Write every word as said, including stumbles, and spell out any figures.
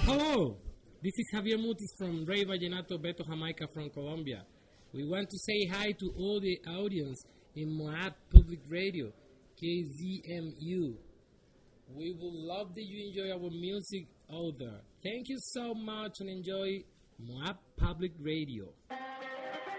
Hello, this is Javier Mutis from Rey Vallenato Beto Jamaica from Colombia. We want to say hi to all the audience in Moab Public Radio, K Z M U. We would love that you enjoy our music out there. Thank you so much and enjoy Moab Public Radio.